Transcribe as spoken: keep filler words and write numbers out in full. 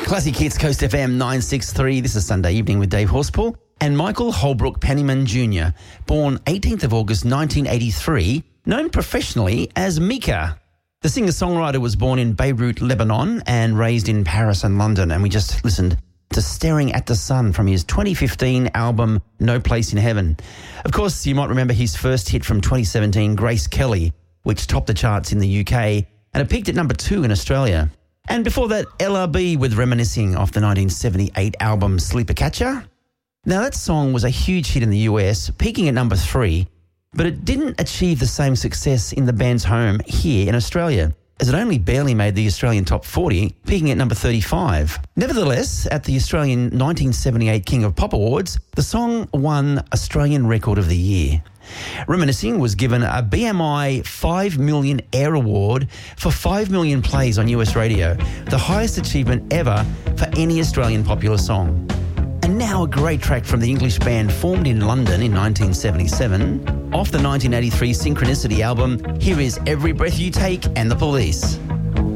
Classic Hits, Coast F M nine sixty-three. This is Sunday Evening with Dave Horspool and Michael Holbrook Penniman Junior, born eighteenth of August nineteen eighty-three, known professionally as Mika. The singer-songwriter was born in Beirut, Lebanon, and raised in Paris and London, and we just listened to Staring at the Sun from his twenty fifteen album No Place in Heaven. Of course, you might remember his first hit from twenty seventeen, Grace Kelly, which topped the charts in the U K, and it peaked at number two in Australia. And before that, L R B with Reminiscing off the nineteen seventy-eight album Sleeper Catcher. Now, that song was a huge hit in the U S, peaking at number three, but it didn't achieve the same success in the band's home here in Australia, as it only barely made the Australian top forty, peaking at number thirty-five. Nevertheless, at the Australian nineteen seventy-eight King of Pop Awards, the song won Australian Record of the Year. Reminiscing was given a B M I five million Air Award for five million plays on U S radio, the highest achievement ever for any Australian popular song. And now a great track from the English band formed in London in nineteen seventy-seven. Off the nineteen eighty-three Synchronicity album, here is Every Breath You Take and the Police.